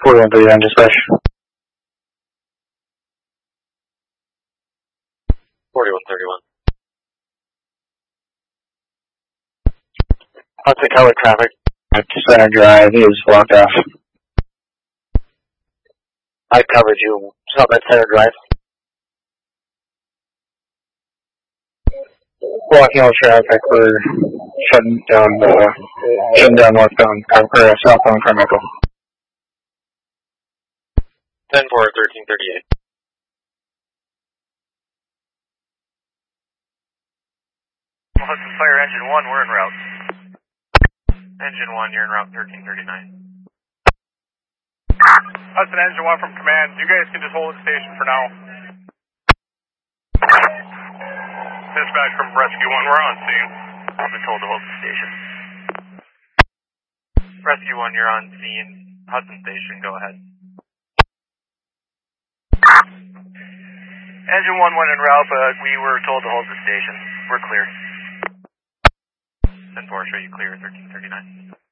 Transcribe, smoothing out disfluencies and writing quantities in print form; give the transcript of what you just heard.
4139 dispatch. 4131. Hudson Color traffic at Center Drive is blocked off. I covered you. Stop at Center Drive. Blocking all traffic. We're shutting down northbound or southbound Carmichael. 10-4, 1338. Hudson Fire Engine 1, we're en route. Engine 1, you're en route 1339. Hudson Engine 1 from command, you guys can just hold the station for now. Dispatch from Rescue 1, we're on scene. I've been told to hold the station. Rescue 1, you're on scene. Hudson Station, go ahead. Engine 1 went en route, but we were told to hold the station. We're clear. 10-4, show you clear, 1339.